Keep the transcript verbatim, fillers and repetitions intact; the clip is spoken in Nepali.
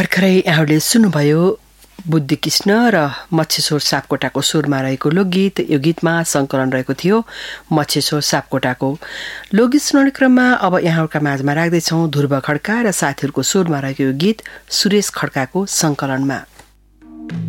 भर्खरै यहाँहरूले सुन्नुभयो बुद्धिकृष्ण र मच्छेश्वर सापकोटाको स्वरमा रहेको लोकगीत। यो गीतमा सङ्कलन रहेको थियो मच्छेश्वर सापकोटाको। लोकगीत सुनाउने क्रममा अब यहाँहरूका माझमा राख्दैछौँ ध्रुव खड्का र साथीहरूको स्वरमा रहेको यो गीत सुरेश खड्काको सङ्कलनमा।